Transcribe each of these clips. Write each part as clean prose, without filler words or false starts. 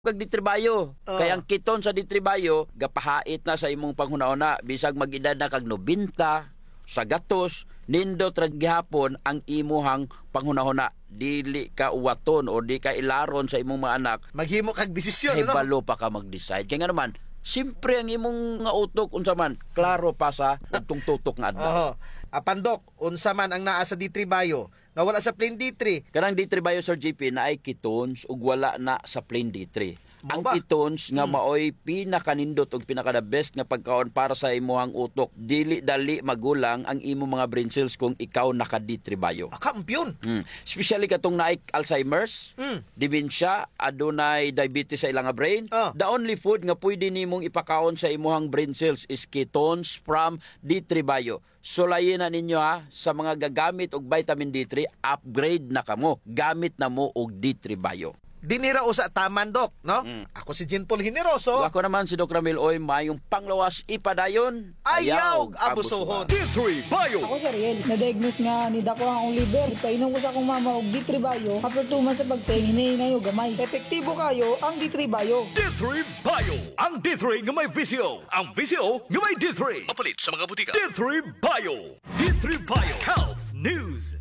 kag ditribayo. Kaya ang kiton sa ditribayo gapahait na sa imong panghuna-una bisag mag-edad na kag 90 sa gatos nindot ra gihapon ang imuhang panghuna-una. Dili ka uwaton o di ka ilaron sa imong mga anak. Maghimo kag desisyon, no? Balo pa ka mag-decide. Kaya nga naman, simpre ang imong nga utok unsa man klaro pa sa ugtong tutok nga adlaw. Apandok, unsa man ang naa sa D3 Bayo nga wala sa plain D3. Kanang D3 Bayo, Sir JP, na ay ketones ug wala na sa plain D3. Ang ba? ketones nga maoy pinakanindot ug pinaka the best nga pagkaon para sa imuhang utok. Dili dali magulang ang imo mga brain cells kung ikaw naka D3 Bayo. Kampiyon. Especially katong naay Alzheimer's, dementia, adunay diabetes sa ilang nga brain. The only food nga pwede nimong ipakaon sa imuhang brain cells is ketones from D3 Bayo. Sulayin na ninyo sa mga gagamit og vitamin D3, upgrade na kamo. Gamit na mo og D3 Bayo. Dinira usa taman, Dok, no? Ako si Jean Paul Generoso. Ako naman si Dr. Ramil Oy, mayong panglawas ipadayon, ayaw abusohon. D3 Bayo. Ako si Ariel, na-diagnose nga ni dako ang liver. Painom ko sa akong mama og D3 Bayo. After 2 months sa pagtingin, hinayo gamay. Epektibo kayo ang D3 Bayo. D3 Bayo. Ang D3 nga may visyo. Ang visyo nga may D3. Mapalit sa mga butika. D3 Bayo. D3 Bayo. Health News.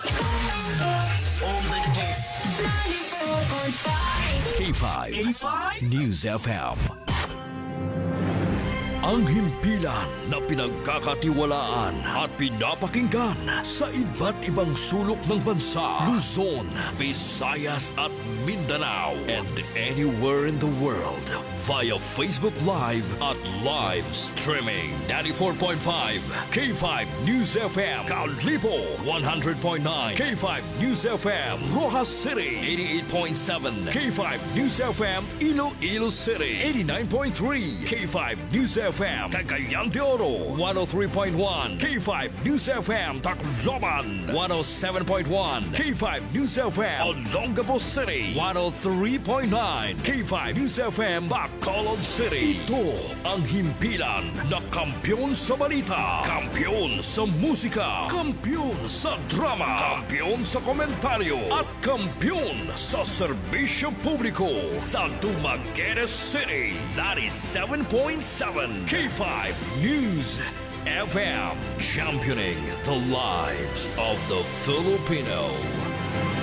K5 News FM. Ang himpilan na pinagkakatiwalaan at pinapakinggan sa iba't ibang sulok ng bansa, Luzon, Visayas at Mindanao, and anywhere in the world via Facebook Live at live streaming. 94.5 K5 News FM Kalipo, 100.9 K5 News FM Rojas City, 88.7 K5 News FM Iloilo City, 89.3 K5 News FM Cagayan de Oro, 103.1 K5 News FM Tacloban, 107.1 K5 News FM Olongapo City, 103.9 K5 News FM Bacolod City. Ito ang himpilan na kampiyon sa balita, kampiyon sa musika, kampiyon sa drama, kampiyon sa komentaryo, at kampiyon sa serbisyo publiko sa Dumaguete City, 97.7 K5 News FM, championing the lives of the Filipino.